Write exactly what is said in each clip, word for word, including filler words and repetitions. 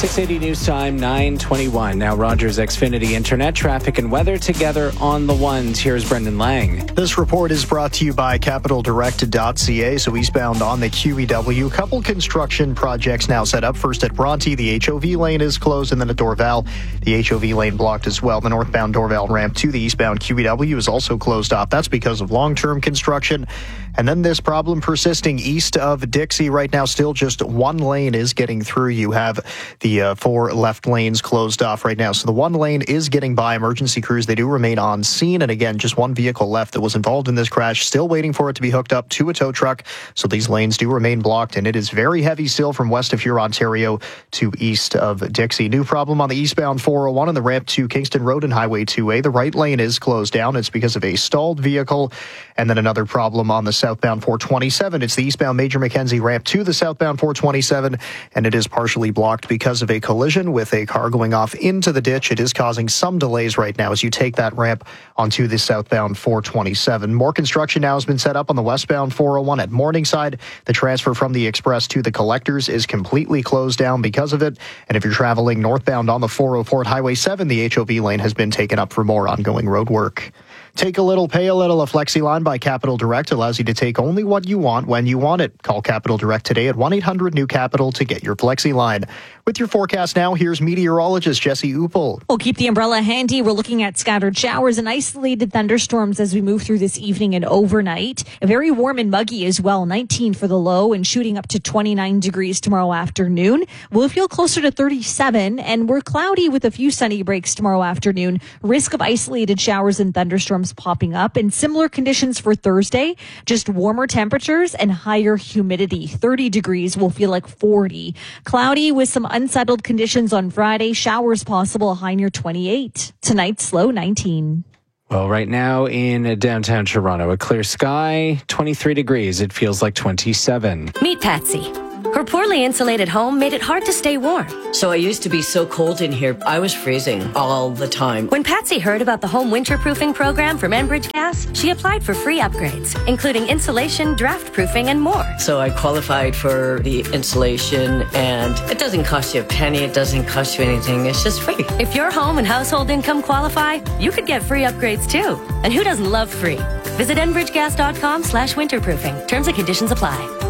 six eighty News Time, nine twenty-one. Now Rogers Xfinity Internet, traffic and weather together on the ones. Here's Brendan Lang. This report is brought to you by capital direct dot c a. So eastbound on the Q E W, couple construction projects now set up. First at Bronte, the H O V lane is closed, and then at Dorval, the H O V lane blocked as well. The northbound Dorval ramp to the eastbound Q E W is also closed off. That's because of long-term construction. And then this problem persisting east of Dixie right now. Still just one lane is getting through. You have the uh, four left lanes closed off right now. So the one lane is getting by. Emergency crews, they do remain on scene. And again, just one vehicle left that was involved in this crash. Still waiting for it to be hooked up to a tow truck. So these lanes do remain blocked. And it is very heavy still from west of Huron, Ontario to east of Dixie. New problem on the eastbound four oh one on the ramp to Kingston Road and Highway two A. The right lane is closed down. It's because of a stalled vehicle. And then another problem on the southbound four twenty-seven. It's the eastbound Major Mackenzie ramp to the southbound four twenty-seven, and it is partially blocked because of a collision with a car going off into the ditch. It is causing some delays right now as you take that ramp onto the southbound four twenty-seven. More construction now has been set up on the westbound four oh one at Morningside. The transfer from the Express to the Collectors is completely closed down because of it. And if you're traveling northbound on the four oh four at Highway seven, the H O V lane has been taken up for more ongoing road work. Take a little, pay a little. A FlexiLine by Capital Direct allows you to take only what you want when you want it. Call Capital Direct today at one eight hundred new capital to get your FlexiLine. With your forecast now, here's meteorologist Jesse Uppel. We'll keep the umbrella handy. We're looking at scattered showers and isolated thunderstorms as we move through this evening and overnight. Very warm and muggy as well. nineteen for the low and shooting up to twenty-nine degrees tomorrow afternoon. We'll feel closer to thirty-seven, and we're cloudy with a few sunny breaks tomorrow afternoon. Risk of isolated showers and thunderstorms popping up, and similar conditions for Thursday. Just warmer temperatures and higher humidity. thirty degrees will feel like forty. Cloudy with some unsettled conditions on Friday. Showers possible, a high near twenty-eight. Tonight's low nineteen. Well, right now in downtown Toronto, a clear sky, twenty-three degrees. It feels like twenty-seven. Meet Patsy. Her poorly insulated home made it hard to stay warm. So I used to be so cold in here, I was freezing all the time. When Patsy heard about the home winterproofing program from Enbridge Gas, she applied for free upgrades, including insulation, draft proofing, and more. So I qualified for the insulation, and it doesn't cost you a penny, it doesn't cost you anything, it's just free. If your home and household income qualify, you could get free upgrades too. And who doesn't love free? Visit enbridgegas.com slash winterproofing. Terms and conditions apply.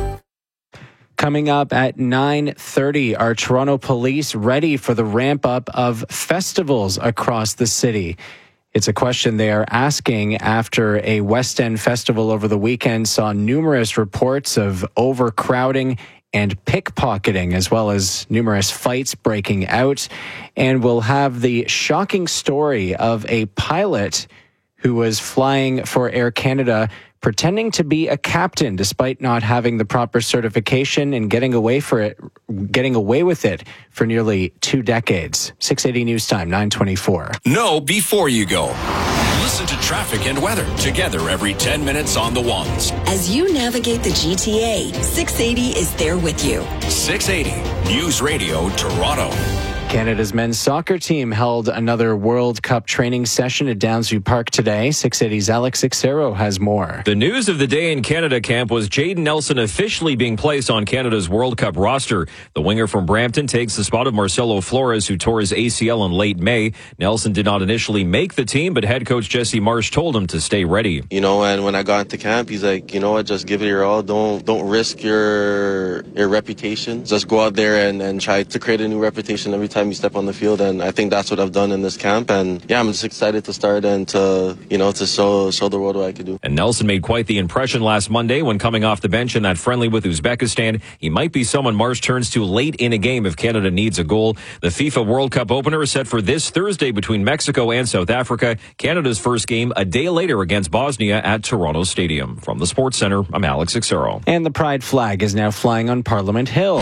Coming up at nine thirty, are Toronto police ready for the ramp up of festivals across the city? It's a question they are asking after a West End festival over the weekend saw numerous reports of overcrowding and pickpocketing, as well as numerous fights breaking out. And we'll have the shocking story of a pilot who was flying for Air Canada pretending to be a captain despite not having the proper certification and getting away for it, getting away with it for nearly two decades. six eighty News Time, nine twenty-four. Know before you go. Listen to traffic and weather together every ten minutes on the ones. As you navigate the G T A, six eighty is there with you. six eighty News Radio Toronto. Canada's men's soccer team held another World Cup training session at Downsview Park today. six eighty's Alex Ixero has more. The news of the day in Canada camp was Jayden Nelson officially being placed on Canada's World Cup roster. The winger from Brampton takes the spot of Marcelo Flores, who tore his A C L in late May. Nelson did not initially make the team, but head coach Jesse Marsh told him to stay ready. You know, and when I got into camp, he's like, you know what, just give it your all. Don't don't risk your your reputation. Just go out there and, and try to create a new reputation every time you step on the field, and I think that's what I've done in this camp. And yeah, I'm just excited to start and to, you know, to show show the world what I can do. And Nelson made quite the impression last Monday when coming off the bench in that friendly with Uzbekistan. He might be someone Marsh turns to late in a game if Canada needs a goal. The FIFA World Cup opener is set for this Thursday between Mexico and South Africa. Canada's first game a day later against Bosnia at Toronto Stadium. From the Sports Centre, I'm Alex Ixero. And the Pride flag is now flying on Parliament Hill.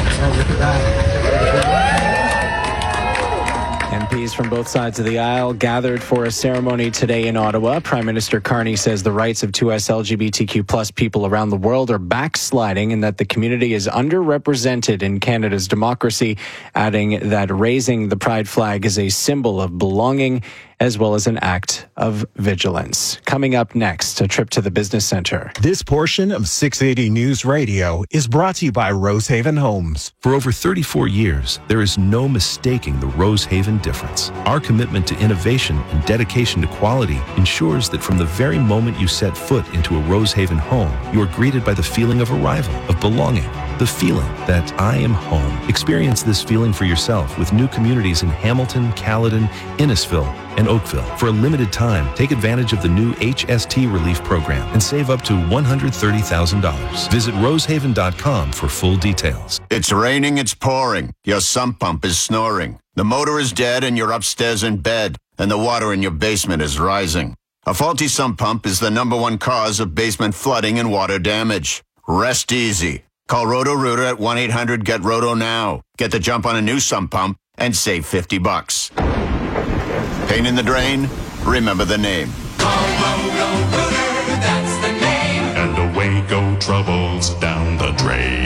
M Ps from both sides of the aisle gathered for a ceremony today in Ottawa. Prime Minister Carney says the rights of two S L G B T Q plus people around the world are backsliding and that the community is underrepresented in Canada's democracy, adding that raising the Pride flag is a symbol of belonging as well as an act of vigilance. Coming up next, a trip to the business center. This portion of six eighty News Radio is brought to you by Rosehaven Homes. For over thirty-four years, there is no mistaking the Rosehaven difference. Our commitment to innovation and dedication to quality ensures that from the very moment you set foot into a Rosehaven home, you are greeted by the feeling of arrival, of belonging, the feeling that I am home. Experience this feeling for yourself with new communities in Hamilton, Caledon, Innisfil, and Oakville. For a limited time, take advantage of the new H S T Relief Program and save up to one hundred thirty thousand dollars. Visit rosehaven dot com for full details. It's raining, it's pouring. Your sump pump is snoring. The motor is dead and you're upstairs in bed, and the water in your basement is rising. A faulty sump pump is the number one cause of basement flooding and water damage. Rest easy. Call Roto-Rooter at one eight hundred get roto now. Get the jump on a new sump pump and save fifty bucks. Pain in the drain? Remember the name. Call Roto-Rooter, that's the name. And away go troubles down the drain.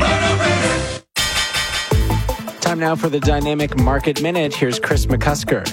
Roto-Rooter. Time now for the Dynamic Market Minute. Here's Chris McCusker.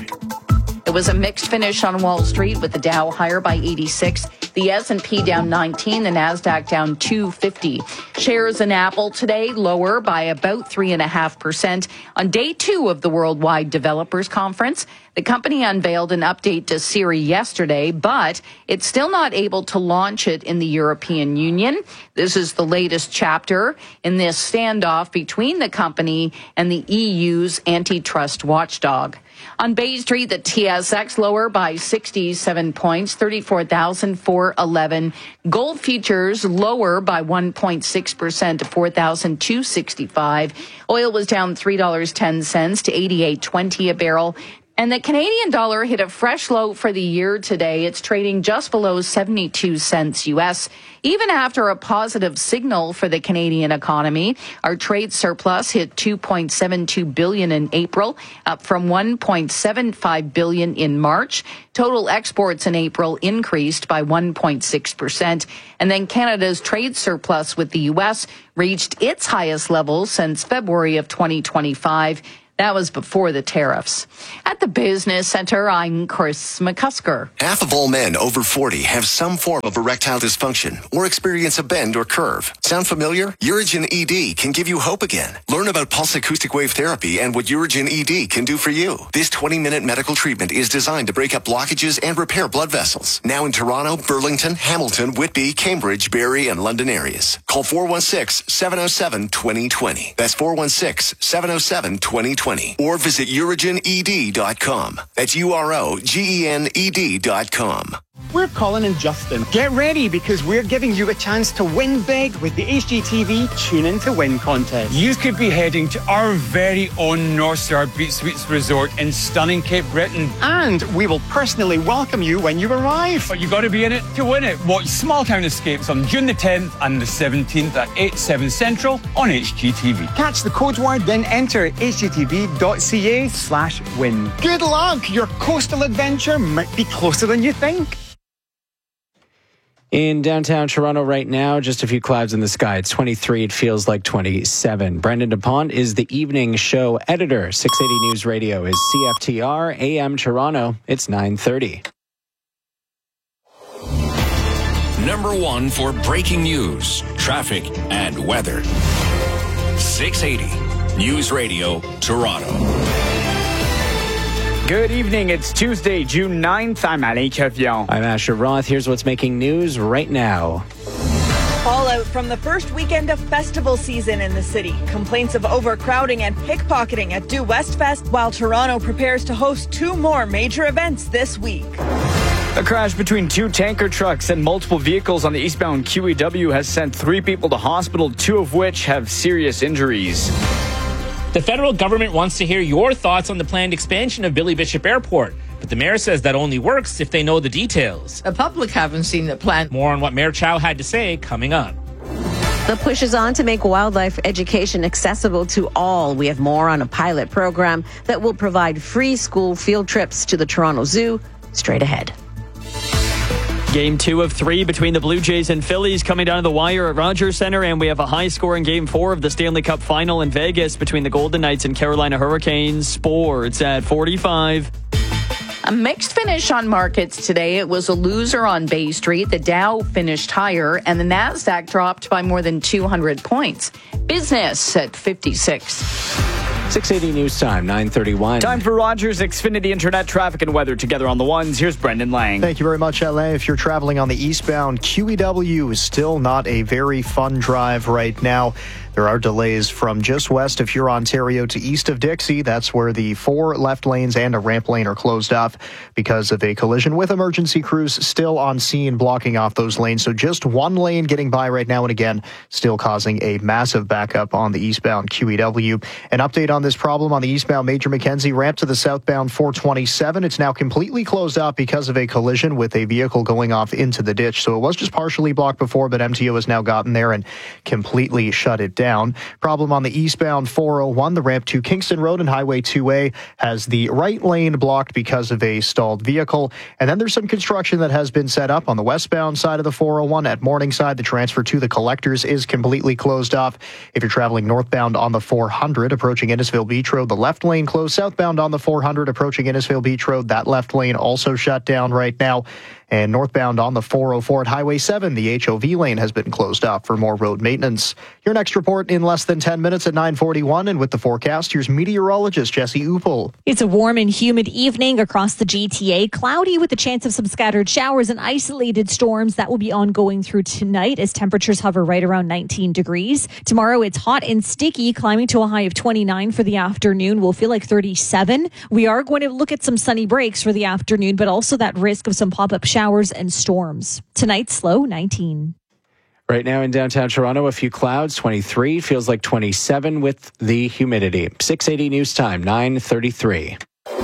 It was a mixed finish on Wall Street with the Dow higher by eighty-six, the S and P down nineteen, the NASDAQ down two fifty. Shares in Apple today lower by about three point five percent. On day two of the Worldwide Developers Conference, the company unveiled an update to Siri yesterday, but it's still not able to launch it in the European Union. This is the latest chapter in this standoff between the company and the E U's antitrust watchdog. On Bay Street, the T S X lower by sixty-seven points, thirty-four thousand four hundred eleven. Gold futures lower by one point six percent to four thousand two hundred sixty-five. Oil was down three dollars and ten cents to eighty-eight twenty a barrel. And the Canadian dollar hit a fresh low for the year today. It's trading just below seventy-two cents U S. Even after a positive signal for the Canadian economy, our trade surplus hit two point seven two billion dollars in April, up from one point seven five billion dollars in March. Total exports in April increased by one point six percent. And then Canada's trade surplus with the U S reached its highest level since February of twenty twenty-five. That was before the tariffs. At the Business Center, I'm Chris McCusker. Half of all men over forty have some form of erectile dysfunction or experience a bend or curve. Sound familiar? Urigen E D can give you hope again. Learn about pulse acoustic wave therapy and what Urigen E D can do for you. This twenty-minute medical treatment is designed to break up blockages and repair blood vessels. Now in Toronto, Burlington, Hamilton, Whitby, Cambridge, Barrie, and London areas. Call four one six, seven oh seven, two oh two oh. That's four one six, seven oh seven, two oh two oh. Or visit urigen e d dot com. That's U R O G E N E D dot com. We're Colin and Justin. Get ready because we're giving you a chance to win big with the H G T V Tune In to Win contest. You could be heading to our very own North Star Beach Suites Resort in stunning Cape Breton. And we will personally welcome you when you arrive. But you got to be in it to win it. Watch Small Town Escapes on June the tenth and the seventeenth at eight, seven Central on H G T V. Catch the code word, then enter h g t v dot c a slash win. Good luck! Your coastal adventure might be closer than you think. In downtown Toronto right now, just a few clouds in the sky. It's twenty-three. It feels like twenty-seven. Brendan DuPont is the evening show editor. six eighty News Radio is C F T R A M Toronto. It's nine thirty. Number one for breaking news, traffic, and weather. six eighty News Radio, Toronto. Good evening. It's Tuesday, June ninth. I'm Alain Cavion. I'm Asher Roth. Here's what's making news right now. Fallout from the first weekend of festival season in the city. Complaints of overcrowding and pickpocketing at Due West Fest, while Toronto prepares to host two more major events this week. A crash between two tanker trucks and multiple vehicles on the eastbound Q E W has sent three people to hospital, two of which have serious injuries. The federal government wants to hear your thoughts on the planned expansion of Billy Bishop Airport, but the mayor says that only works if they know the details. The public haven't seen the plan. More on what Mayor Chow had to say coming up. The push is on to make wildlife education accessible to all. We have more on a pilot program that will provide free school field trips to the Toronto Zoo straight ahead. Game two of three between the Blue Jays and Phillies coming down to the wire at Rogers Centre, and we have a high-scoring Game four of the Stanley Cup Final in Vegas between the Golden Knights and Carolina Hurricanes. Sports at forty-five. A mixed finish on markets today. It was a loser on Bay Street. The Dow finished higher and the Nasdaq dropped by more than two hundred points. Business at fifty-six. six eighty News Time, nine thirty-one. Time for Rogers Xfinity Internet traffic and weather together on the ones. Here's Brendan Lang. Thank you very much, L A. If you're traveling on the eastbound, Q E W is still not a very fun drive right now. There are delays from just west of Huron-Ontario to east of Dixie. That's where the four left lanes and a ramp lane are closed off because of a collision with emergency crews still on scene blocking off those lanes. So just one lane getting by right now, and again, still causing a massive backup on the eastbound Q E W. An update on this problem on the eastbound Major Mackenzie ramp to the southbound four twenty-seven. It's now completely closed off because of a collision with a vehicle going off into the ditch. So it was just partially blocked before, but M T O has now gotten there and completely shut it down. Down. Problem on the eastbound four oh one, the ramp to Kingston Road and Highway two A has the right lane blocked because of a stalled vehicle. And then there's some construction that has been set up on the westbound side of the four oh one at Morningside. The transfer to the collectors is completely closed off. If you're traveling northbound on the four hundred approaching Innisfil Beach Road, the left lane closed. Southbound on the four hundred approaching Innisfil Beach Road, that left lane also shut down right now. And northbound on the four oh four at Highway seven, the H O V lane has been closed off for more road maintenance. Your next report in less than ten minutes at nine forty-one. And with the forecast, here's meteorologist Jesse Uppel. It's a warm and humid evening across the G T A. Cloudy with a chance of some scattered showers and isolated storms that will be ongoing through tonight as temperatures hover right around nineteen degrees. Tomorrow, it's hot and sticky, climbing to a high of twenty-nine for the afternoon. We'll feel like thirty-seven. We are going to look at some sunny breaks for the afternoon, but also that risk of some pop-up showers. Showers and storms. Tonight's low nineteen. Right now in downtown Toronto, a few clouds, twenty-three, feels like twenty-seven with the humidity. six eighty News Time, nine thirty-three.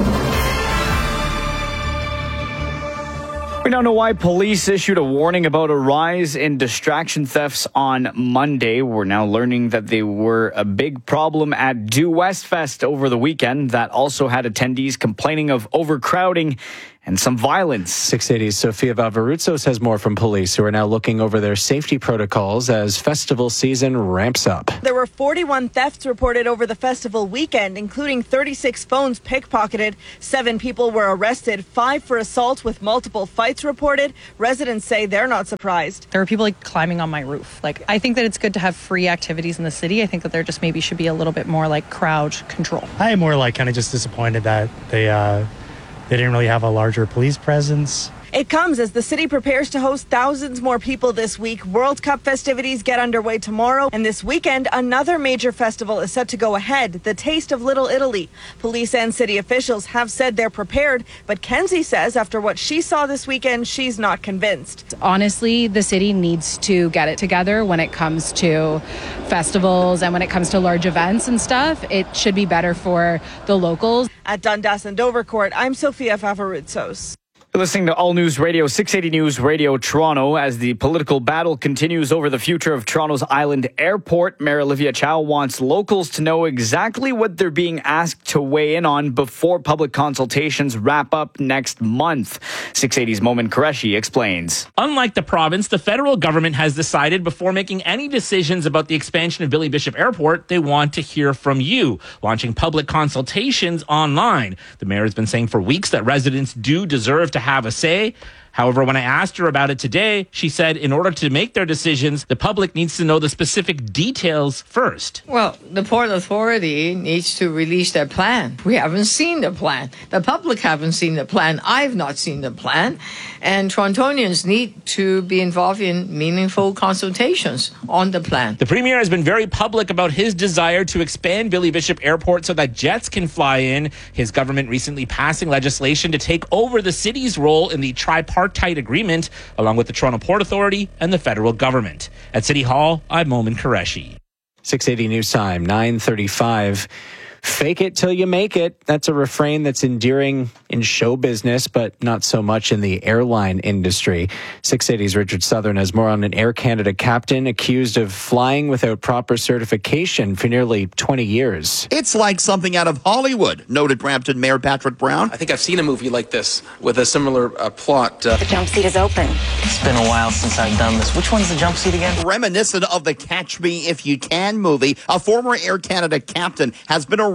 We don't know why police issued a warning about a rise in distraction thefts on Monday. We're now learning that they were a big problem at Due West Fest over the weekend that also had attendees complaining of overcrowding and some violence. six eighty's Sophia Valvaruzos has more from police who are now looking over their safety protocols as festival season ramps up. There were forty-one thefts reported over the festival weekend, including thirty-six phones pickpocketed. Seven people were arrested, five for assault with multiple fights reported. Residents say they're not surprised. There were people like climbing on my roof. Like, I think that it's good to have free activities in the city. I think that there just maybe should be a little bit more like crowd control. I am more like kind of just disappointed that they, uh, They didn't really have a larger police presence. It comes as the city prepares to host thousands more people this week. World Cup festivities get underway tomorrow, and this weekend, another major festival is set to go ahead, the Taste of Little Italy. Police and city officials have said they're prepared, but Kenzie says after what she saw this weekend, she's not convinced. Honestly, the city needs to get it together when it comes to festivals and when it comes to large events and stuff. It should be better for the locals. At Dundas and Dovercourt, I'm Sophia Valvaruzos. You're listening to All News Radio, six eighty News Radio Toronto. As the political battle continues over the future of Toronto's Island Airport, Mayor Olivia Chow wants locals to know exactly what they're being asked to weigh in on before public consultations wrap up next month. six eighty's Momin Qureshi explains. Unlike the province, the federal government has decided before making any decisions about the expansion of Billy Bishop Airport, they want to hear from you, launching public consultations online. The mayor has been saying for weeks that residents do deserve to have a say. However, when I asked her about it today, she said in order to make their decisions, the public needs to know the specific details first. Well, the Port Authority needs to release their plan. We haven't seen the plan. The public haven't seen the plan. I've not seen the plan. And Torontonians need to be involved in meaningful consultations on the plan. The Premier has been very public about his desire to expand Billy Bishop Airport so that jets can fly in. His government recently passing legislation to take over the city's role in the tripartite agreement, along with the Toronto Port Authority and the federal government. At City Hall, I'm Momin Qureshi. six eighty News Time, nine thirty-five. Fake it till you make it. That's a refrain that's endearing in show business, but not so much in the airline industry. six eighty's Richard Southern has more on an Air Canada captain accused of flying without proper certification for nearly twenty years. It's like something out of Hollywood, noted Brampton Mayor Patrick Brown. I think I've seen a movie like this with a similar uh, plot. Uh, the jump seat is open. It's been a while since I've done this. Which one's the jump seat again? Reminiscent of the Catch Me If You Can movie, a former Air Canada captain has been arrested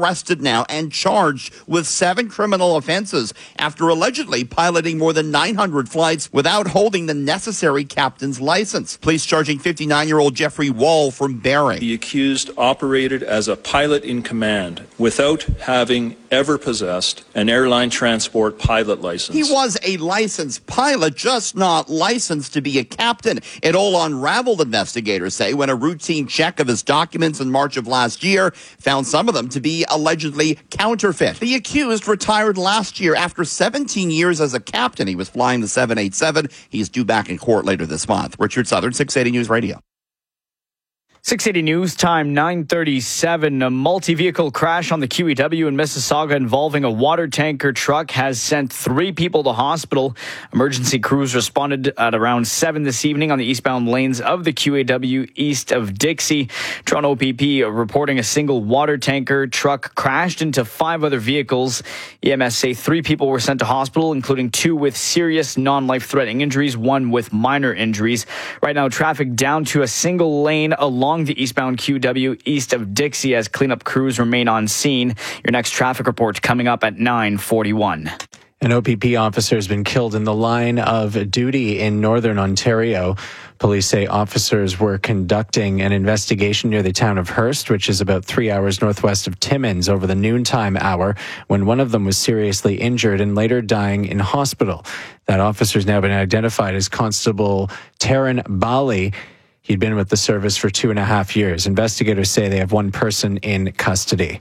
arrested now and charged with seven criminal offenses after allegedly piloting more than nine hundred flights without holding the necessary captain's license. Police charging fifty-nine-year-old Jeffrey Wall from Bering. The accused operated as a pilot in command without having ever possessed an airline transport pilot license. He was a licensed pilot, just not licensed to be a captain. It all unraveled, investigators say, when a routine check of his documents in March of last year found some of them to be allegedly counterfeit. The accused retired last year after seventeen years as a captain. He was flying the seven eighty-seven. He's due back in court later this month. Richard Southern, six eighty News Radio. six eighty News Time, nine thirty-seven. A multi-vehicle crash on the Q E W in Mississauga involving a water tanker truck has sent three people to hospital. Emergency crews responded at around seven this evening on the eastbound lanes of the Q E W east of Dixie. Toronto O P P reporting a single water tanker truck crashed into five other vehicles. E M S say three people were sent to hospital, including two with serious non-life-threatening injuries, one with minor injuries. Right now, traffic down to a single lane along the eastbound Q W east of Dixie as cleanup crews remain on scene. Your next traffic report coming up at nine forty-one. An O P P officer has been killed in the line of duty in northern Ontario. Police say officers were conducting an investigation near the town of Hearst, which is about three hours northwest of Timmins, over the noontime hour, when one of them was seriously injured and later dying in hospital. That officer has now been identified as Constable Taryn Bali. He'd been with the service for two and a half years. Investigators say they have one person in custody.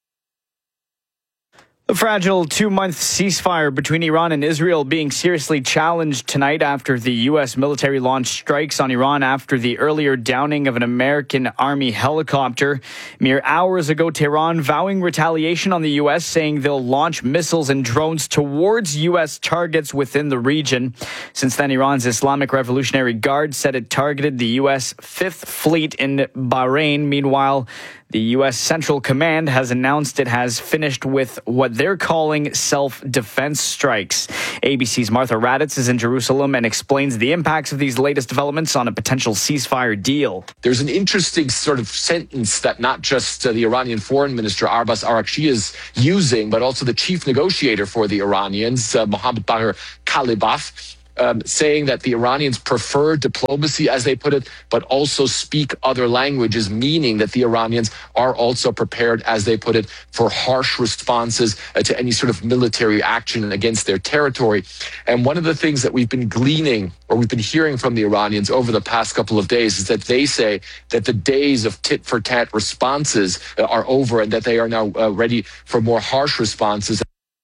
The fragile two-month ceasefire between Iran and Israel being seriously challenged tonight after the U S military launched strikes on Iran after the earlier downing of an American Army helicopter. Mere hours ago, Tehran vowing retaliation on the U S, saying they'll launch missiles and drones towards U S targets within the region. Since then, Iran's Islamic Revolutionary Guard said it targeted the U S Fifth Fleet in Bahrain. Meanwhile, the U S Central Command has announced it has finished with what they're calling self-defense strikes. A B C's Martha Raddatz is in Jerusalem and explains the impacts of these latest developments on a potential ceasefire deal. There's an interesting sort of sentence that not just uh, the Iranian Foreign Minister Abbas Araghchi is using, but also the chief negotiator for the Iranians, uh, Mohammad Bagher Kalibaf, Um, saying that the Iranians prefer diplomacy, as they put it, but also speak other languages, meaning that the Iranians are also prepared, as they put it, for harsh responses uh, to any sort of military action against their territory. And one of the things that we've been gleaning, or we've been hearing from the Iranians over the past couple of days, is that they say that the days of tit-for-tat responses uh, are over, and that they are now uh, ready for more harsh responses.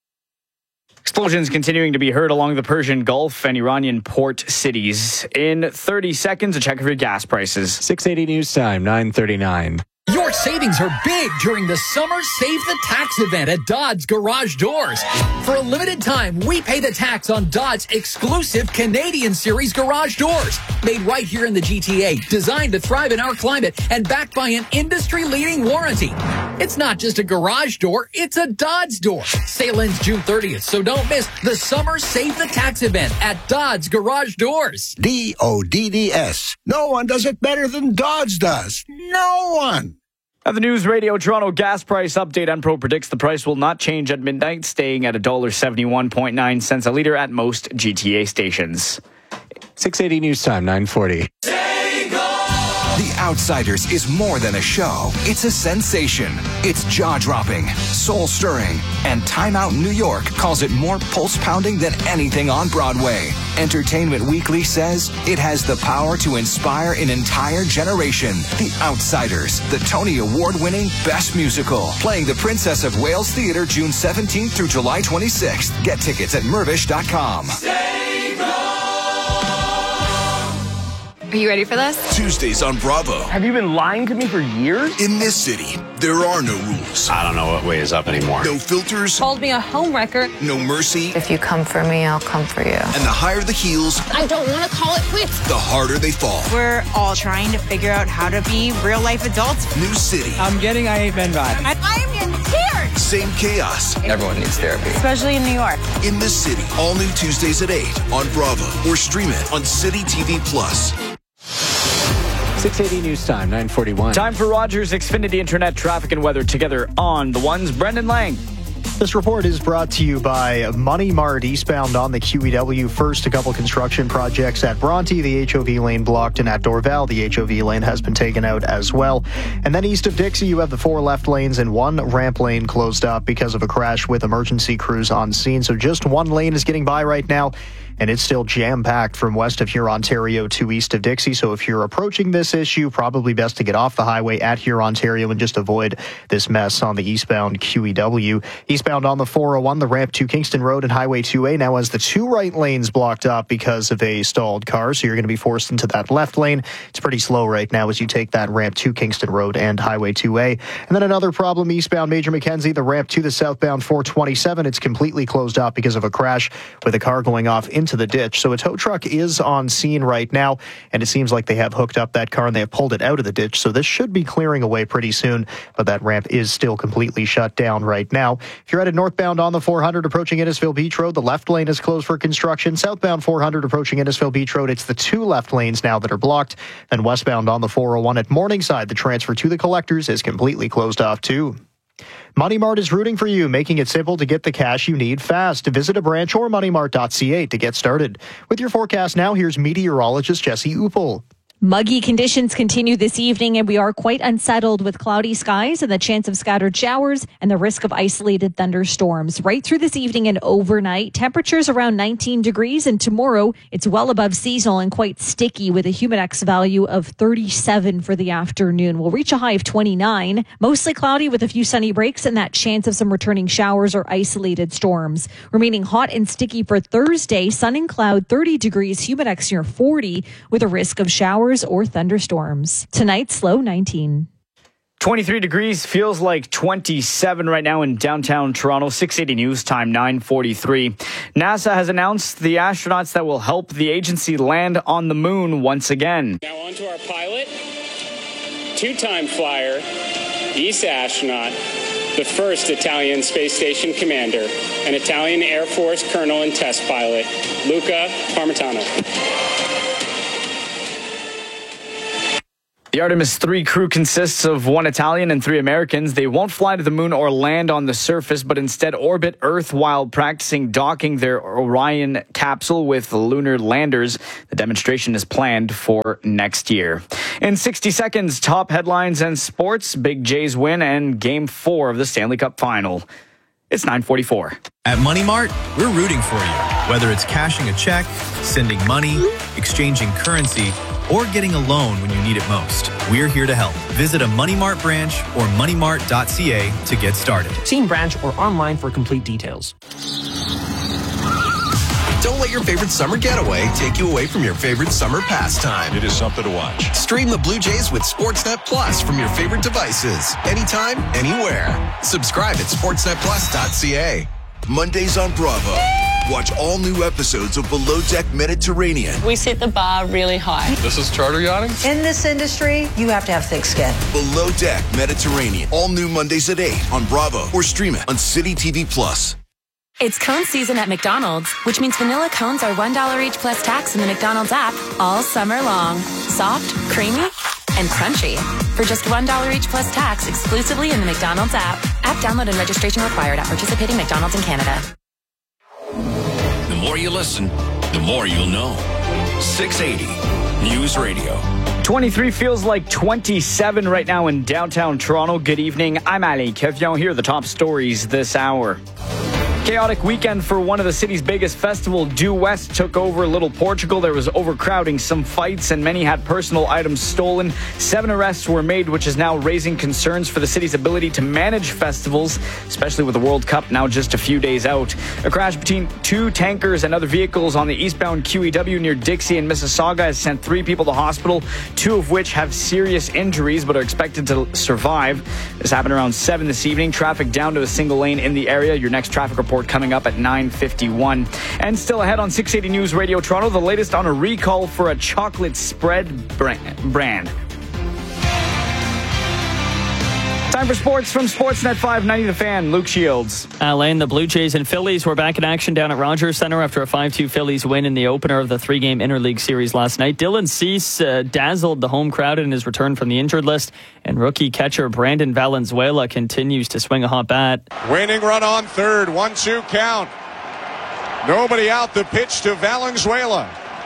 Explosions continuing to be heard along the Persian Gulf and Iranian port cities. In thirty seconds, a check of your gas prices. six eighty News Time, nine thirty-nine. Your savings are big during the Summer Save the Tax event at Dodds Garage Doors. For a limited time, we pay the tax on Dodds' exclusive Canadian Series garage doors. Made right here in the G T A, designed to thrive in our climate, and backed by an industry-leading warranty. It's not just a garage door, it's a Dodds door. Sale ends June thirtieth, so don't miss the Summer Save the Tax event at Dodds Garage Doors. D O D D S. No one does it better than Dodds does. No one. Now, the News Radio Toronto gas price update. Enpro predicts the price will not change at midnight, staying at one dollar seventy-one point nine cents a litre at most G T A stations. six eighty News Time, nine forty. The Outsiders is more than a show. It's a sensation. It's jaw-dropping, soul-stirring, and Time Out New York calls it more pulse-pounding than anything on Broadway. Entertainment Weekly says it has the power to inspire an entire generation. The Outsiders, the Tony Award-winning Best Musical, playing the Princess of Wales Theatre June seventeenth through July twenty-sixth. Get tickets at mervish dot com. Are you ready for this? Tuesdays on Bravo. Have you been lying to me for years? In this city, there are no rules. I don't know what way is up anymore. No filters. Called me a homewrecker. No mercy. If you come for me, I'll come for you. And the higher the heels, I don't want to call it quits. the harder they fall. We're all trying to figure out how to be real-life adults. New city. I'm getting I Hate Men vibes. I, I am in tears. Same chaos. Everyone needs therapy. Especially in New York. In this city. All new Tuesdays at eight on Bravo. Or stream it on City T V Plus. six eighty News Time, nine forty-one. Time for Rogers Xfinity Internet traffic and weather together on the ones. Brendan Lang. This report is brought to you by Money Mart eastbound on the Q E W. First, a couple construction projects at Bronte, the H O V lane blocked, and at Dorval, the H O V lane has been taken out as well. And then east of Dixie, you have the four left lanes and one ramp lane closed up because of a crash with emergency crews on scene. So just one lane is getting by right now, and it's still jam-packed from west of Hurontario to east of Dixie. So if you're approaching this issue, probably best to get off the highway at Hurontario and just avoid this mess on the eastbound Q E W. Eastbound on the four oh one, the ramp to Kingston Road and Highway two A now has the two right lanes blocked up because of a stalled car. So you're going to be forced into that left lane. It's pretty slow right now as you take that ramp to Kingston Road and Highway two A. And then another problem eastbound Major Mackenzie, the ramp to the southbound four twenty-seven. It's completely closed up because of a crash with a car going off into the ditch. So a tow truck is on scene right now, and it seems like they have hooked up that car and they have pulled it out of the ditch. So this should be clearing away pretty soon, but that ramp is still completely shut down right now. If you're headed northbound on the four hundred approaching Innisfil Beach Road, the left lane is closed for construction. Southbound four hundred approaching Innisfil Beach Road, it's the two left lanes now that are blocked. And westbound on the four oh one at Morningside, the transfer to the collectors is completely closed off too. Money Mart is rooting for you, making it simple to get the cash you need fast. Visit a branch or money mart dot c a to get started. With your forecast now, here's meteorologist Jesse Uppel. Muggy conditions continue this evening, and we are quite unsettled with cloudy skies and the chance of scattered showers and the risk of isolated thunderstorms. Right through this evening and overnight, temperatures around nineteen degrees, and tomorrow it's well above seasonal and quite sticky with a humidex value of thirty-seven for the afternoon. We'll reach a high of twenty-nine, mostly cloudy with a few sunny breaks and that chance of some returning showers or isolated storms. Remaining hot and sticky for Thursday, sun and cloud, thirty degrees, humidex near forty with a risk of showers or thunderstorms. Tonight's low nineteen. twenty-three degrees, feels like twenty-seven right now in downtown Toronto. six eighty News Time, nine forty-three. NASA has announced the astronauts that will help the agency land on the moon once again. Now on to our pilot, two-time flyer, E S A astronaut, the first Italian space station commander, and Italian Air Force colonel and test pilot, Luca Parmitano. The Artemis three crew consists of one Italian and three Americans. They won't fly to the moon or land on the surface, but instead orbit Earth while practicing docking their Orion capsule with lunar landers. The demonstration is planned for next year. In sixty seconds, top headlines and sports, Big Jays win and Game four of the Stanley Cup Final. It's nine forty-four. At Money Mart, we're rooting for you. Whether it's cashing a check, sending money, exchanging currency, or getting a loan when you need it most, we're here to help. Visit a Money Mart branch or money mart dot c a to get started. See in branch or online for complete details. Don't let your favorite summer getaway take you away from your favorite summer pastime. It is something to watch. Stream the Blue Jays with Sportsnet Plus from your favorite devices. Anytime, anywhere. Subscribe at sportsnet plus dot c a. Mondays on Bravo. Watch all new episodes of Below Deck Mediterranean. We set the bar really high. This is charter yachting? In this industry, you have to have thick skin. Below Deck Mediterranean. All new Mondays at eight on Bravo or stream it on City T V Plus. It's cone season at McDonald's, which means vanilla cones are one dollar each plus tax in the McDonald's app all summer long. Soft, creamy, and crunchy. For just one dollar each plus tax exclusively in the McDonald's app. App download and registration required at participating McDonald's in Canada. The more you listen, the more you'll know. six eighty News Radio. twenty-three feels like twenty-seven right now in downtown Toronto. Good evening. I'm Ali Kevion. Here are the top stories this hour. Chaotic weekend for one of the city's biggest festival. Due West took over Little Portugal. There was overcrowding, some fights, and many had personal items stolen. Seven arrests were made, which is now raising concerns for the city's ability to manage festivals, especially with the World Cup now just a few days out. A crash between two tankers and other vehicles on the eastbound Q E W near Dixie and Mississauga has sent three people to hospital, two of which have serious injuries but are expected to survive. This happened around seven this evening. Traffic down to a single lane in the area. Your next traffic report coming up at nine fifty-one. And still ahead on six eighty News Radio Toronto, the latest on a recall for a chocolate spread brand. Time Time for sports from Sportsnet five ninety The Fan. Luke Shields. Alain, the Blue Jays and Phillies were back in action down at Rogers Center after a five two Phillies win in the opener of the three-game interleague series last night. Dylan Cease uh, dazzled the home crowd in his return from the injured list, and rookie catcher Brandon Valenzuela continues to swing a hot bat. Winning run on third, one two count. Nobody out. The pitch to Valenzuela.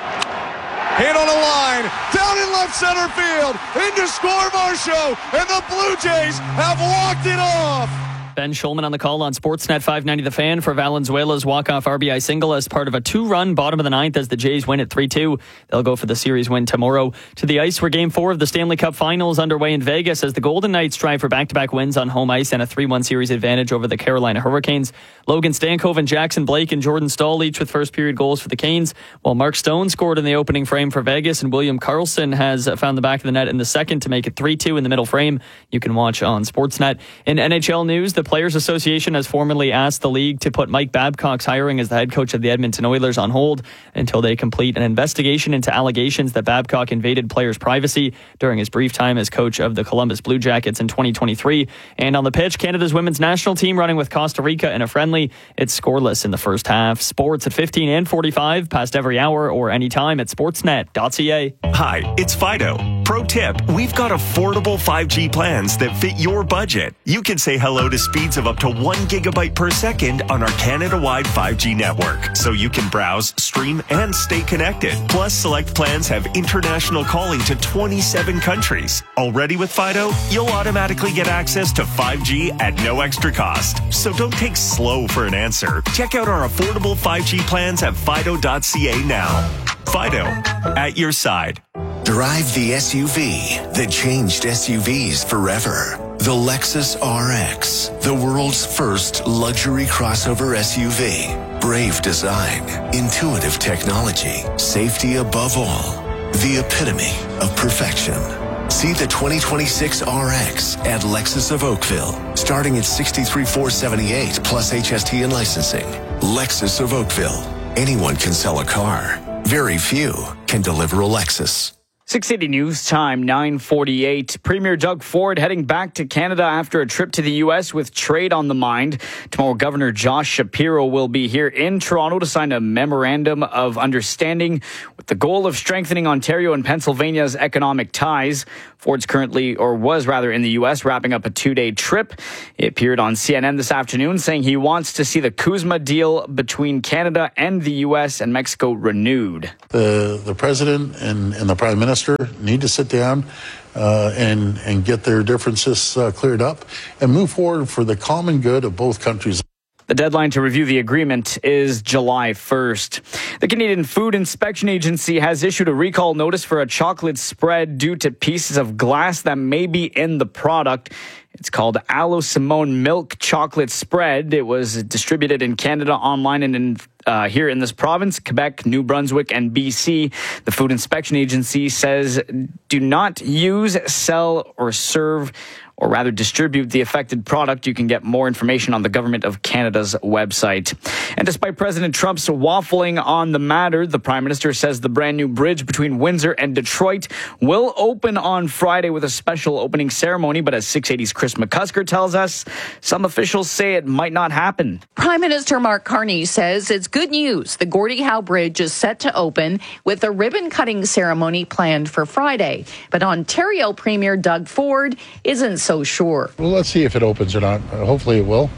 Hit on a line, down in left center field, into score Marshall, and the Blue Jays have walked it off. Ben Schulman on the call on Sportsnet five ninety The Fan for Valenzuela's walk-off R B I single as part of a two-run bottom of the ninth as the Jays win at three two. They'll go for the series win tomorrow. To the ice where Game four of the Stanley Cup Finals underway in Vegas as the Golden Knights strive for back-to-back wins on home ice and a three one series advantage over the Carolina Hurricanes. Logan Stankoven, Jackson Blake, and Jordan Stahl each with first-period goals for the Canes, while Mark Stone scored in the opening frame for Vegas, and William Karlsson has found the back of the net in the second to make it three two in the middle frame. You can watch on Sportsnet. In N H L news, the Players Association has formally asked the league to put Mike Babcock's hiring as the head coach of the Edmonton Oilers on hold until they complete an investigation into allegations that Babcock invaded players' privacy during his brief time as coach of the Columbus Blue Jackets in twenty twenty-three. And on the pitch, Canada's women's national team running with Costa Rica in a friendly. It's scoreless in the first half. Sports at fifteen and forty-five, past every hour or anytime at sportsnet dot c a. Hi, it's Fido. Pro tip, we've got affordable five G plans that fit your budget. You can say hello to speeds of up to one gigabyte per second on our Canada-wide five G network, so you can browse, stream, and stay connected. Plus, select plans have international calling to twenty-seven countries. Already with Fido, you'll automatically get access to five G at no extra cost. So don't take slow for an answer. Check out our affordable five G plans at fido dot c a now. Fido, at your side. Drive the S U V that changed S U Vs forever. The Lexus R X, the world's first luxury crossover S U V. Brave design, intuitive technology, safety above all. The epitome of perfection. See the twenty twenty-six R X at Lexus of Oakville, starting at sixty-three thousand four hundred seventy-eight dollars plus H S T and licensing. Lexus of Oakville. Anyone can sell a car. Very few can deliver a Lexus. six eighty News Time, nine forty-eight. Premier Doug Ford heading back to Canada after a trip to the U S with trade on the mind. Tomorrow, Governor Josh Shapiro will be here in Toronto to sign a memorandum of understanding with the goal of strengthening Ontario and Pennsylvania's economic ties. Ford's currently, or was rather, in the U S, wrapping up a two-day trip. He appeared on C N N this afternoon saying he wants to see the CUSMA deal between Canada and the U S and Mexico renewed. The the president and, and the prime minister need to sit down uh, and and get their differences uh, cleared up and move forward for the common good of both countries. The deadline to review the agreement is July first. The Canadian Food Inspection Agency has issued a recall notice for a chocolate spread due to pieces of glass that may be in the product. It's called Aloe Simone Milk Chocolate Spread. It was distributed in Canada online and in uh, here in this province, Quebec, New Brunswick, and B C. The Food Inspection Agency says do not use, sell, or serve or rather distribute the affected product. You can get more information on the Government of Canada's website. And despite President Trump's waffling on the matter, the Prime Minister says the brand new bridge between Windsor and Detroit will open on Friday with a special opening ceremony. But as six eighty's Chris McCusker tells us, some officials say it might not happen. Prime Minister Mark Carney says it's good news. The Gordie Howe Bridge is set to open with a ribbon-cutting ceremony planned for Friday. But Ontario Premier Doug Ford isn't so sure. Well, let's see if it opens or not. Uh, hopefully it will.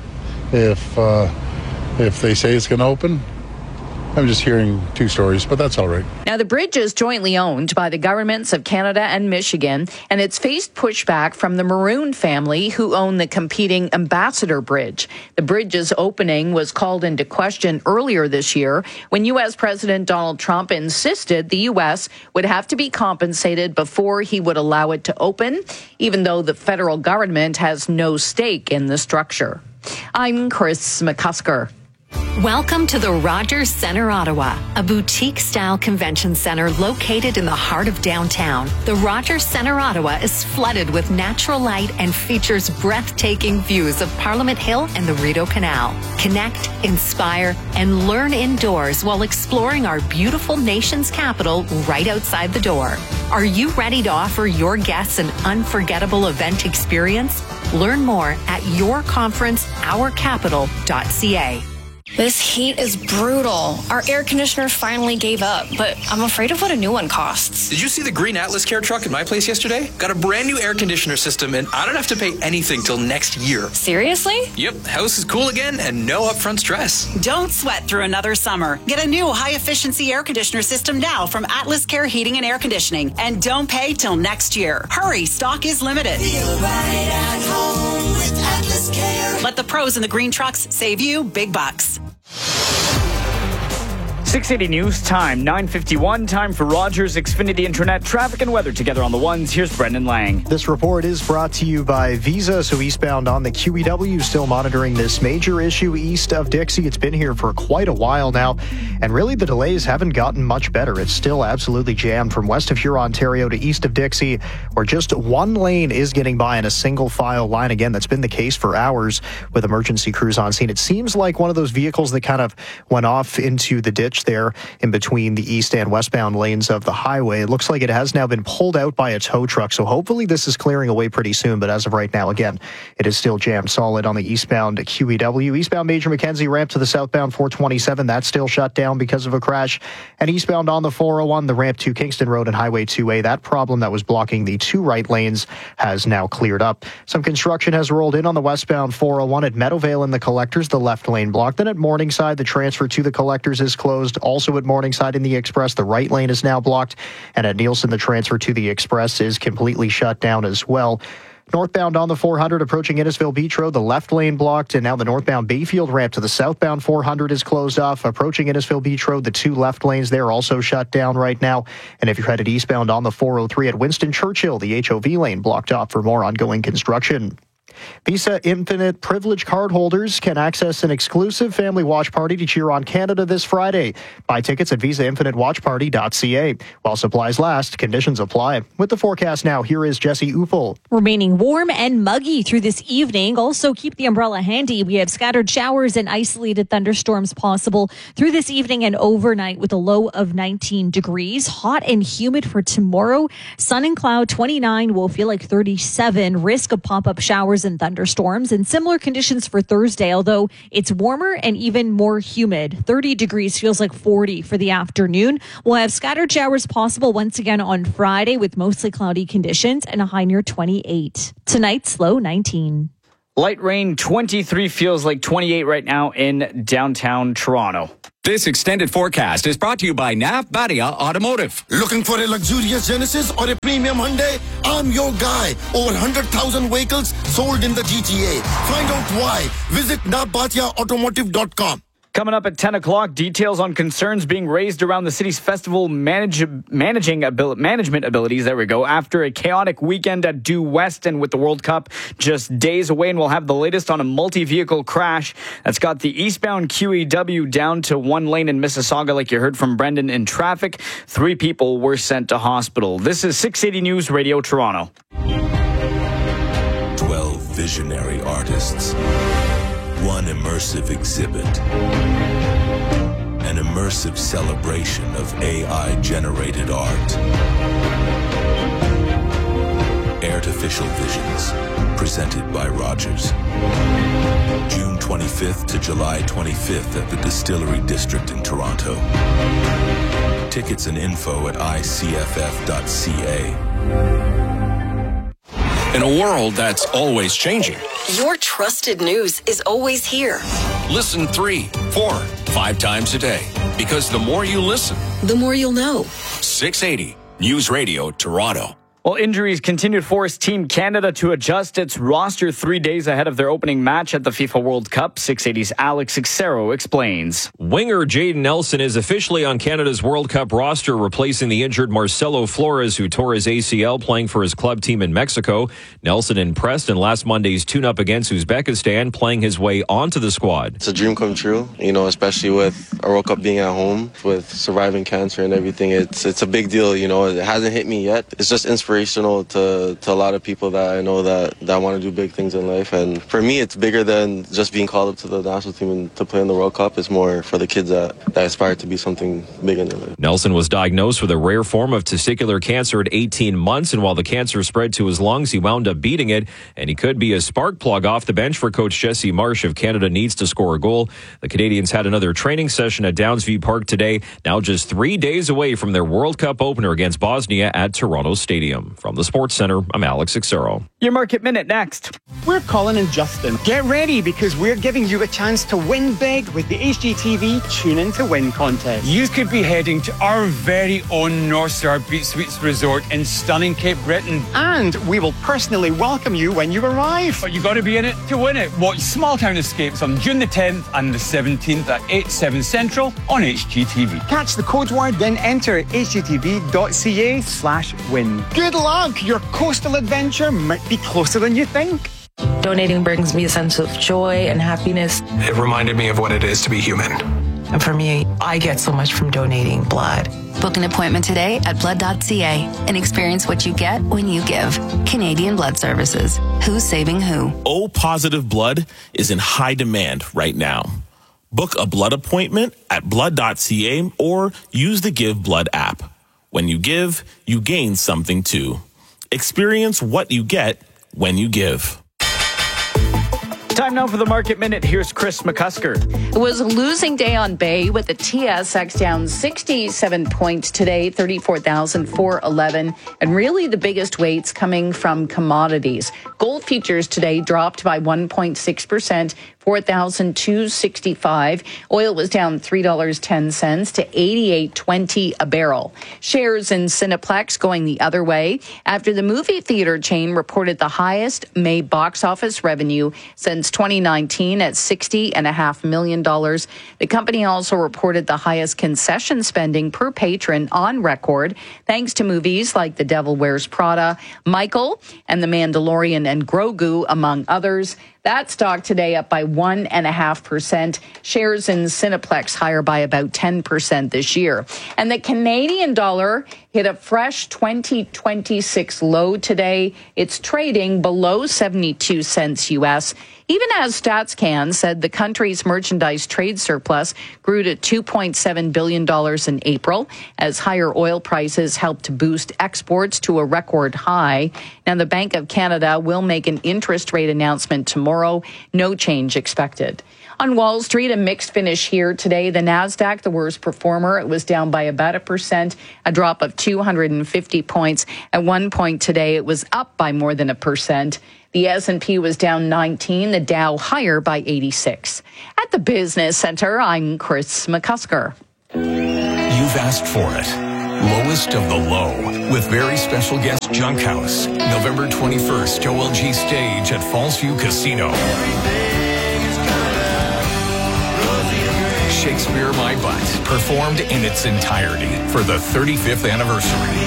If uh, if they say it's going to open, I'm just hearing two stories, but that's all right. Now, the bridge is jointly owned by the governments of Canada and Michigan, and it's faced pushback from the Maroon family, who own the competing Ambassador Bridge. The bridge's opening was called into question earlier this year when U S. President Donald Trump insisted the U S would have to be compensated before he would allow it to open, even though the federal government has no stake in the structure. I'm Chris McCusker. Welcome to the Rogers Centre Ottawa, a boutique-style convention center located in the heart of downtown. The Rogers Centre Ottawa is flooded with natural light and features breathtaking views of Parliament Hill and the Rideau Canal. Connect, inspire, and learn indoors while exploring our beautiful nation's capital right outside the door. Are you ready to offer your guests an unforgettable event experience? Learn more at your conference our capital dot c a. This heat is brutal. Our air conditioner finally gave up, but I'm afraid of what a new one costs. Did you see the green Atlas Care truck at my place yesterday? Got a brand new air conditioner system, and I don't have to pay anything till next year. Seriously? Yep, house is cool again and no upfront stress. Don't sweat through another summer. Get a new high-efficiency air conditioner system now from Atlas Care Heating and Air Conditioning, and don't pay till next year. Hurry, stock is limited. Feel right at home with Atlas Care. Let the pros in the green trucks save you big bucks. six eighty News Time, nine fifty-one. Time for Rogers Xfinity Internet traffic and weather together on the ones. Here's Brendan Lang. This report is brought to you by Visa. So eastbound on the Q E W, still monitoring this major issue east of Dixie. It's been here for quite a while now. And really, the delays haven't gotten much better. It's still absolutely jammed from west of Huron, Ontario to east of Dixie, where just one lane is getting by in a single file line. Again, that's been the case for hours with emergency crews on scene. It seems like one of those vehicles that kind of went off into the ditch there in between the east and westbound lanes of the highway. It looks like it has now been pulled out by a tow truck, so hopefully this is clearing away pretty soon. But as of right now, again, it is still jammed solid on the eastbound Q E W. Eastbound Major Mackenzie ramp to the southbound four twenty-seven, that's still shut down because of a crash. And eastbound on the four oh one, the ramp to Kingston Road and Highway two A, that problem that was blocking the two right lanes has now cleared up. Some construction has rolled in on the westbound four oh one at Meadowvale in the collectors, the left lane blocked. Then at Morningside, the transfer to the collectors is closed. Also at Morningside in the Express, the right lane is now blocked. And at Nielsen, the transfer to the Express is completely shut down as well. Northbound on the four hundred approaching Innisfil Beach Road, the left lane blocked, and now the northbound Bayfield ramp to the southbound four hundred is closed off. Approaching Innisfil Beach Road, the two left lanes there also shut down right now. And if you're headed eastbound on the four oh three at Winston Churchill, the H O V lane blocked off for more ongoing construction. Visa Infinite Privilege card holders can access an exclusive family watch party to cheer on Canada this Friday. Buy tickets at visa infinite watch party dot c a. While supplies last, conditions apply. With the forecast now, here is Jesse Uffel. Remaining warm and muggy through this evening. Also keep the umbrella handy. We have scattered showers and isolated thunderstorms possible through this evening and overnight with a low of nineteen degrees. Hot and humid for tomorrow. Sun and cloud twenty-nine will feel like thirty-seven. Risk of pop-up showers and thunderstorms, and similar conditions for Thursday, although it's warmer and even more humid. thirty degrees feels like forty for the afternoon. We'll have scattered showers possible once again on Friday with mostly cloudy conditions and a high near twenty-eight. Tonight's low nineteen. Light rain, twenty-three, feels like twenty-eight right now in downtown Toronto. This extended forecast is brought to you by Nav Badia Automotive. Looking for a luxurious Genesis or a premium Hyundai? I'm your guy. Over one hundred thousand vehicles sold in the G T A. Find out why. Visit nav badia automotive dot com. Coming up at ten o'clock, details on concerns being raised around the city's festival manage, managing abil- management abilities, there we go, after a chaotic weekend at Due West, and with the World Cup just days away, and we'll have the latest on a multi-vehicle crash that's got the eastbound Q E W down to one lane in Mississauga, like you heard from Brendan, in traffic. Three people were sent to hospital. This is six eighty News Radio Toronto. twelve visionary artists. One immersive exhibit. An immersive celebration of A I-generated art. Artificial Visions, presented by Rogers. June twenty-fifth to July twenty-fifth at the Distillery District in Toronto. Tickets and info at i c f f dot c a. In a world that's always changing, your trusted news is always here. Listen three, four, five times a day. Because the more you listen, the more you'll know. six eighty News Radio Toronto. Well, injuries continue to force Team Canada to adjust its roster three days ahead of their opening match at the FIFA World Cup. six eighty's Alex Xero explains. Winger Jayden Nelson is officially on Canada's World Cup roster, replacing the injured Marcelo Flores, who tore his A C L playing for his club team in Mexico. Nelson impressed in last Monday's tune-up against Uzbekistan, playing his way onto the squad. It's a dream come true, you know, especially with a World Cup being at home, with surviving cancer and everything. It's, it's a big deal, you know. It hasn't hit me yet. It's just inspiration inspirational to, to a lot of people that I know that, that want to do big things in life. And for me, it's bigger than just being called up to the national team and to play in the World Cup. It's more for the kids that, that aspire to be something big in their life. Nelson was diagnosed with a rare form of testicular cancer at eighteen months, and while the cancer spread to his lungs, he wound up beating it, and he could be a spark plug off the bench for Coach Jesse Marsh if Canada needs to score a goal. The Canadians had another training session at Downsview Park today, now just three days away from their World Cup opener against Bosnia at Toronto Stadium. From the Sports Center, I'm Alex Ixero. Your Market Minute next. We're Colin and Justin. Get ready because we're giving you a chance to win big with the H G T V Tune In to Win contest. You could be heading to our very own North Star Beach Suites Resort in stunning Cape Breton. And we will personally welcome you when you arrive. But you got to be in it to win it. Watch Small Town Escapes on June the tenth and the seventeenth at eight, seven Central on H G T V. Catch the code word, then enter h g t v dot c a slash win. Good luck! Your coastal adventure might be closer than you think. Donating brings me a sense of joy and happiness. It reminded me of what it is to be human. And for me, I get so much from donating blood. Book an appointment today at blood dot c a and experience what you get when you give. Canadian Blood Services. Who's saving who? O-positive blood is in high demand right now. Book a blood appointment at blood dot c a or use the Give Blood app. When you give, you gain something too. Experience what you get when you give. Time now for the Market Minute. Here's Chris McCusker. It was a losing day on Bay with the T S X down sixty-seven points today, thirty-four thousand four hundred eleven. And really the biggest weights coming from commodities. Gold futures today dropped by one point six percent, four thousand two hundred sixty-five. Oil was down three dollars and ten cents to eighty-eight twenty a barrel. Shares in Cineplex going the other way after the movie theater chain reported the highest May box office revenue since twenty nineteen at sixty point five million dollars. The company also reported the highest concession spending per patron on record, thanks to movies like The Devil Wears Prada, Michael, and The Mandalorian and Grogu, among others. That stock today up by one and a half percent. Shares in Cineplex higher by about ten percent this year. And the Canadian dollar hit a fresh twenty twenty-six low today. It's trading below seventy-two cents U S. Even as StatsCan said the country's merchandise trade surplus grew to two point seven billion dollars in April as higher oil prices helped boost exports to a record high. Now, the Bank of Canada will make an interest rate announcement tomorrow. No change expected. On Wall Street, a mixed finish here today. The Nasdaq, the worst performer, it was down by about a percent, a drop of two hundred fifty points. At one point today, it was up by more than a percent. The S and P was down nineteen, the Dow higher by eighty-six. At the Business Center, I'm Chris McCusker. You've asked for it. Lowest of the low with very special guest Junk House. November twenty-first, O L G stage at Fallsview Casino. Shakespeare My Butt, performed in its entirety for the thirty-fifth anniversary.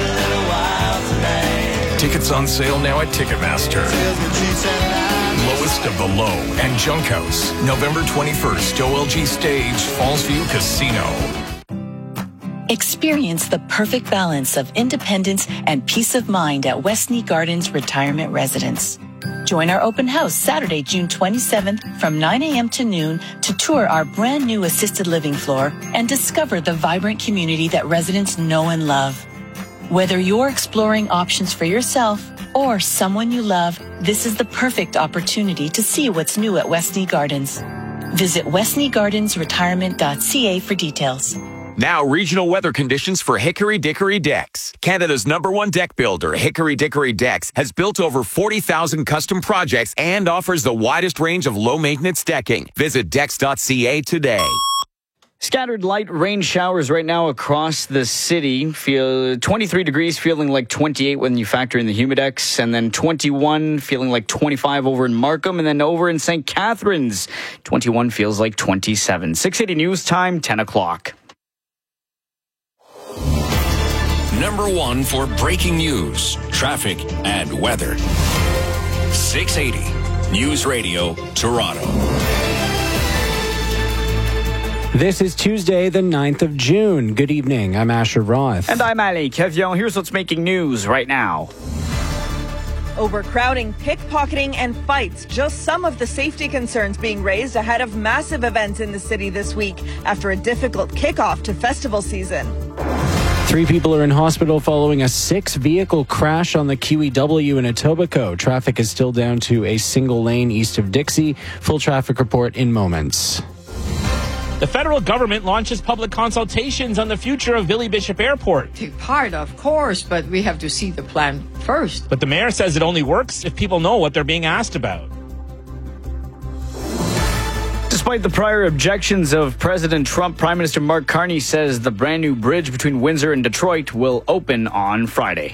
Tickets on sale now at Ticketmaster. Lowest of the Low and Junk House, November twenty-first, O L G stage, Fallsview Casino. Experience the perfect balance of independence and peace of mind at Westney Gardens Retirement Residence. Join our open house Saturday, June twenty-seventh from nine a.m. to noon to tour our brand new assisted living floor and discover the vibrant community that residents know and love. Whether you're exploring options for yourself or someone you love, this is the perfect opportunity to see what's new at Westney Gardens. Visit westney gardens retirement dot c a for details. Now, regional weather conditions for Hickory Dickory Decks. Canada's number one deck builder, Hickory Dickory Decks, has built over forty thousand custom projects and offers the widest range of low-maintenance decking. Visit decks dot c a today. Scattered light rain showers right now across the city. Feel twenty-three degrees, feeling like twenty-eight when you factor in the humidex, and then twenty-one, feeling like twenty-five over in Markham, and then over in Saint Catharines, twenty-one feels like twenty-seven. six eighty News Time, ten o'clock. Number one for breaking news, traffic, and weather. six eighty News Radio, Toronto. This is Tuesday, the ninth of June. Good evening. I'm Asher Roth. And I'm Ali Kevion. Here's what's making news right now. Overcrowding, pickpocketing, and fights. Just some of the safety concerns being raised ahead of massive events in the city this week after a difficult kickoff to festival season. Three people are in hospital following a six-vehicle crash on the Q E W in Etobicoke. Traffic is still down to a single lane east of Dixie. Full traffic report in moments. The federal government launches public consultations on the future of Billy Bishop Airport. Take part, of course, but we have to see the plan first. But the mayor says it only works if people know what they're being asked about. Despite the prior objections of President Trump, Prime Minister Mark Carney says the brand new bridge between Windsor and Detroit will open on Friday.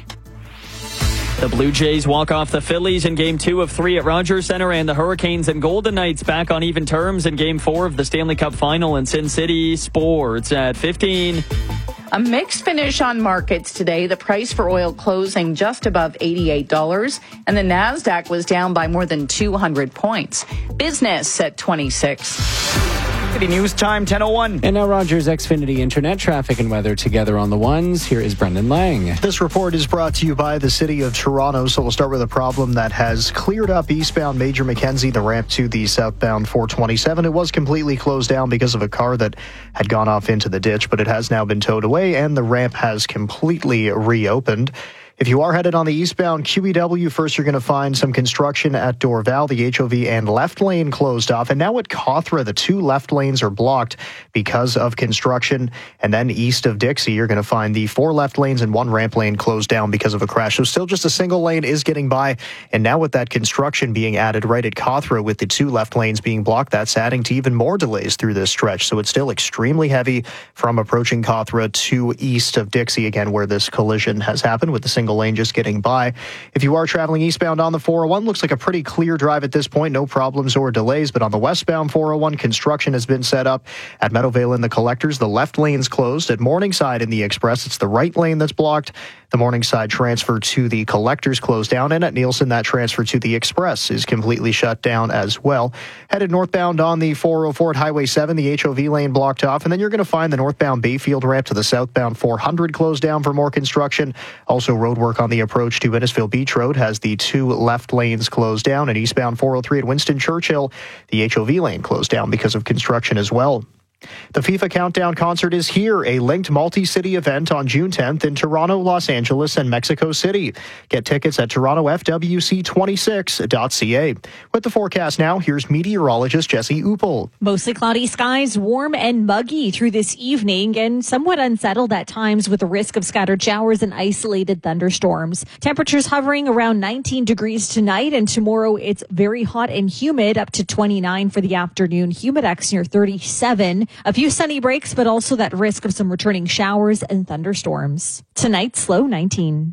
The Blue Jays walk off the Phillies in Game two of three at Rogers Center, and the Hurricanes and Golden Knights back on even terms in Game four of the Stanley Cup Final in Sin City. Sports at fifteen. A mixed finish on markets today. The price for oil closing just above eighty-eight dollars, and the NASDAQ was down by more than two hundred points. Business at twenty-six. News time, ten oh one. And now Rogers Xfinity Internet traffic and weather together on the ones. Here is Brendan Lang. This report is brought to you by the City of Toronto. So we'll start with a problem that has cleared up eastbound Major Mackenzie, the ramp to the southbound four twenty-seven. It was completely closed down because of a car that had gone off into the ditch, but it has now been towed away and the ramp has completely reopened. If you are headed on the eastbound Q E W, first you're going to find some construction at Dorval, the H O V and left lane closed off. And now at Cawthra, the two left lanes are blocked because of construction. And then east of Dixie, you're going to find the four left lanes and one ramp lane closed down because of a crash. So still just a single lane is getting by. And now with that construction being added right at Cawthra with the two left lanes being blocked, that's adding to even more delays through this stretch. So it's still extremely heavy from approaching Cawthra to east of Dixie, again, where this collision has happened with the single lane just getting by. If you are traveling eastbound on the four oh one, looks like a pretty clear drive at this point. No problems or delays. But on the westbound four oh one, construction has been set up at Meadowvale in the Collectors. The left lane's closed. At Morningside in the Express, it's the right lane that's blocked. The Morningside transfer to the Collectors closed down. And at Nielsen, that transfer to the Express is completely shut down as well. Headed northbound on the four oh four at Highway seven, the H O V lane blocked off. And then you're going to find the northbound Bayfield ramp to the southbound four hundred closed down for more construction. Also, road work on the approach to Innisfil Beach Road has the two left lanes closed down. And eastbound four oh three at Winston Churchill, the H O V lane closed down because of construction as well. The FIFA Countdown concert is here, a linked multi-city event on June tenth in Toronto, Los Angeles, and Mexico City. Get tickets at toronto f w c twenty-six dot c a. With the forecast now, here's meteorologist Jesse Uppel. Mostly cloudy skies, warm and muggy through this evening, and somewhat unsettled at times with the risk of scattered showers and isolated thunderstorms. Temperatures hovering around nineteen degrees tonight, and tomorrow it's very hot and humid, up to twenty-nine for the afternoon. Humidex near thirty-seven. A few sunny breaks, but also that risk of some returning showers and thunderstorms. Tonight's low nineteen.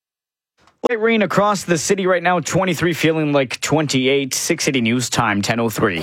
Light rain across the city right now, twenty-three, feeling like twenty-eight. six eighty News Time, ten oh three.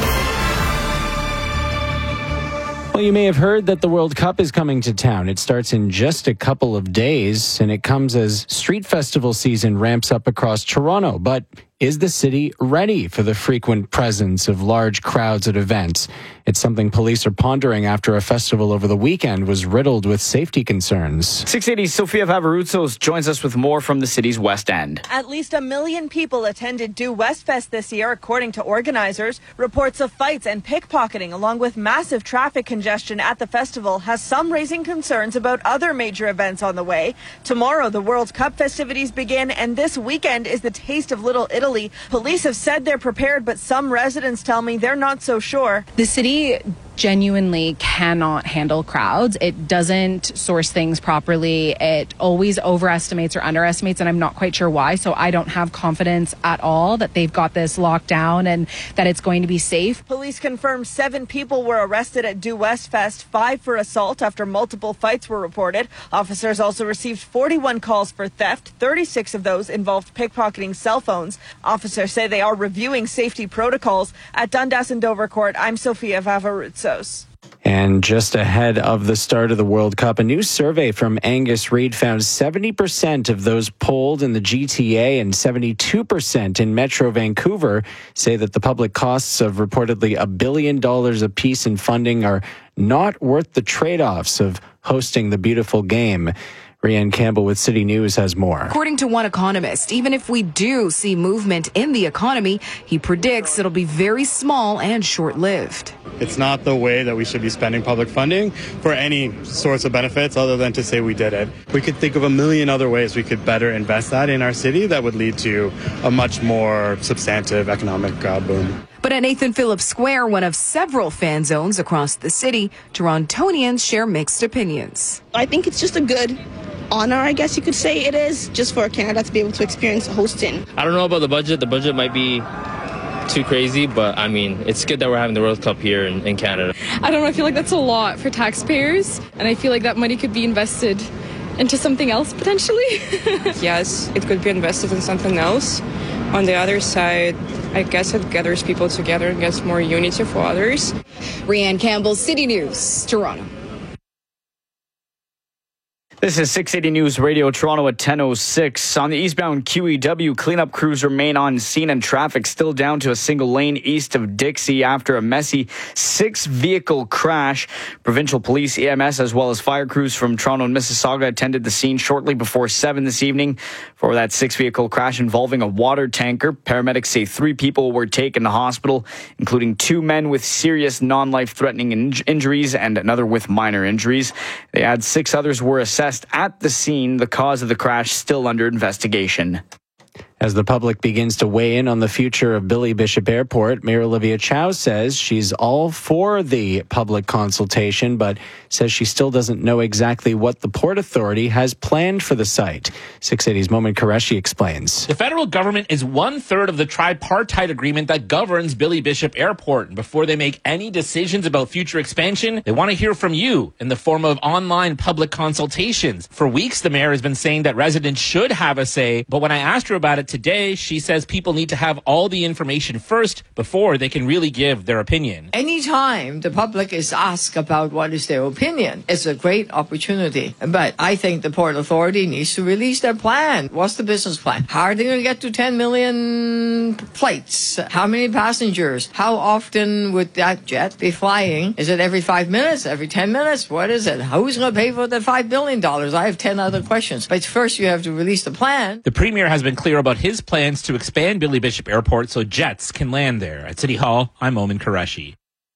Well, you may have heard that the World Cup is coming to town. It starts in just a couple of days, and it comes as street festival season ramps up across Toronto. But is the city ready for the frequent presence of large crowds at events? It's something police are pondering after a festival over the weekend was riddled with safety concerns. six eighty Sofia Vavaroutsos joins us with more from the city's West End. At least a million people attended Due West Fest this year, according to organizers. Reports of fights and pickpocketing, along with massive traffic congestion at the festival, has some raising concerns about other major events on the way. Tomorrow, the World Cup festivities begin, and this weekend is the Taste of Little Italy. Police have said they're prepared, but some residents tell me they're not so sure. The city genuinely cannot handle crowds. It doesn't source things properly. It always overestimates or underestimates, and I'm not quite sure why. So I don't have confidence at all that they've got this locked down and that it's going to be safe. Police confirmed seven people were arrested at Due West Fest, five for assault after multiple fights were reported. Officers also received forty-one calls for theft. thirty-six of those involved pickpocketing cell phones. Officers say they are reviewing safety protocols. At Dundas and Dovercourt, I'm Sofia Vavaroutsos. And just ahead of the start of the World Cup, a new survey from Angus Reid found seventy percent of those polled in the G T A and seventy-two percent in Metro Vancouver say that the public costs of reportedly a billion dollars apiece in funding are not worth the trade-offs of hosting the beautiful game. Rianne Campbell with City News has more. According to one economist, even if we do see movement in the economy, he predicts it'll be very small and short-lived. It's not the way that we should be spending public funding for any sorts of benefits other than to say we did it. We could think of a million other ways we could better invest that in our city that would lead to a much more substantive economic uh, boom. But at Nathan Phillips Square, one of several fan zones across the city, Torontonians share mixed opinions. I think it's just a good honor, I guess you could say it is, just for Canada to be able to experience hosting. I don't know about the budget. The budget might be too crazy, but I mean, it's good that we're having the World Cup here in, in Canada. I don't know, I feel like that's a lot for taxpayers, and I feel like that money could be invested into something else potentially. Yes, it could be invested in something else. On the other side, I guess it gathers people together and gets more unity for others. Rianne Campbell, City News, Toronto. This is six eighty News Radio Toronto at ten oh six. On the eastbound Q E W, cleanup crews remain on scene and traffic still down to a single lane east of Dixie after a messy six-vehicle crash. Provincial police, E M S, as well as fire crews from Toronto and Mississauga attended the scene shortly before seven this evening for that six-vehicle crash involving a water tanker. Paramedics say three people were taken to hospital, including two men with serious non-life-threatening in- injuries and another with minor injuries. They add six others were assessed at the scene. The cause of the crash still under investigation. As the public begins to weigh in on the future of Billy Bishop Airport, Mayor Olivia Chow says she's all for the public consultation, but says she still doesn't know exactly what the Port Authority has planned for the site. six eighty's Momin Qureshi explains. The federal government is one-third of the tripartite agreement that governs Billy Bishop Airport. And before they make any decisions about future expansion, they want to hear from you in the form of online public consultations. For weeks, the mayor has been saying that residents should have a say, but when I asked her about it today, she says people need to have all the information first before they can really give their opinion. Anytime the public is asked about what is their opinion, it's a great opportunity. But I think the Port Authority needs to release their plan. What's the business plan? How are they going to get to ten million flights? How many passengers? How often would that jet be flying? Is it every five minutes? Every ten minutes? What is it? Who's going to pay for the five billion dollars? I have ten other questions. But first you have to release the plan. The Premier has been clear about his plans to expand Billy Bishop Airport so jets can land there. At City Hall, I'm Momin Qureshi.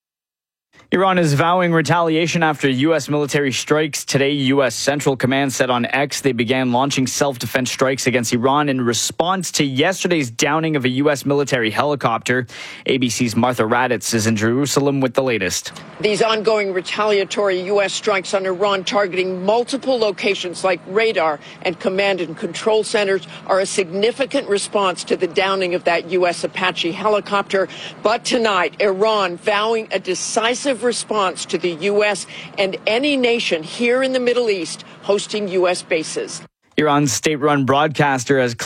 Iran is vowing retaliation after U S military strikes. Today, U S Central Command said on X they began launching self-defense strikes against Iran in response to yesterday's downing of a U S military helicopter. A B C's Martha Raddatz is in Jerusalem with the latest. These ongoing retaliatory U S strikes on Iran targeting multiple locations like radar and command and control centers are a significant response to the downing of that U S Apache helicopter. But tonight, Iran vowing a decisive response to the U S and any nation here in the Middle East hosting U S bases. Iran's state-run broadcaster has